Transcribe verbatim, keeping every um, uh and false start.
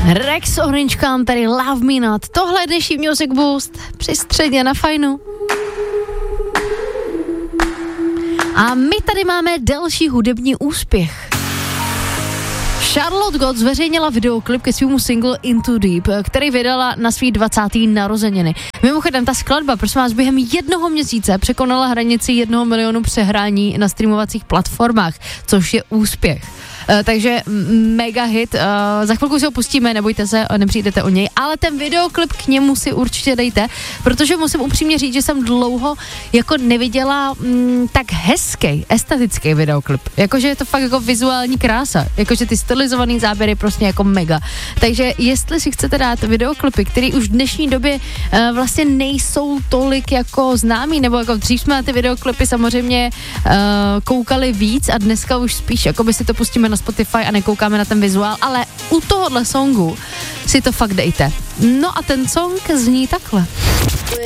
Rex Orange County, tady Love Me Not. Tohle je dnešní Music Boost při středě na Fajnu. A my tady máme další hudební úspěch. Charlotte Gott zveřejnila videoklip ke svému singlu Into Deep, který vydala na svý dvacáté narozeniny. Mimochodem, ta skladba, prosím vás, během jednoho měsíce překonala hranici jednoho milionu přehrání na streamovacích platformách, což je úspěch. Uh, takže mega hit, uh, za chvilku si ho pustíme, nebojte se, nepřijdete o něj, ale ten videoklip k němu si určitě dejte, protože musím upřímně říct, že jsem dlouho jako neviděla mm, tak hezký, estetický videoklip, jakože je to fakt jako vizuální krása, jakože ty stylizovaný záběry prostě jako mega, takže jestli si chcete dát videoklipy, které už v dnešní době uh, vlastně nejsou tolik jako známý, nebo jako dřív jsme na ty videoklipy samozřejmě uh, koukali víc a dneska už spíš jako by si to pustíme na Spotify a nekoukáme na ten vizuál, ale u tohohle songu si to fakt dejte. No a ten song zní takhle.